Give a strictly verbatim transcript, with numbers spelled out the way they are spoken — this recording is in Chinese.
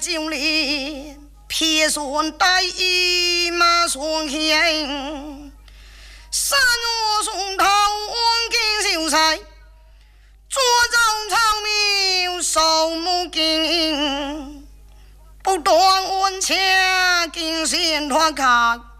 九里，撇船带一马双行，山我松涛望见秀才，左照长苗守木经，不断问恰金线团卡。